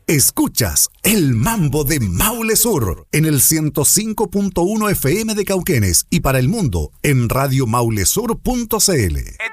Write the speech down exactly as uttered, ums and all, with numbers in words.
Escuchas el Mambo de Maule Sur en el ciento cinco punto uno F M de Cauquenes y para el mundo en radio maule sur punto c l.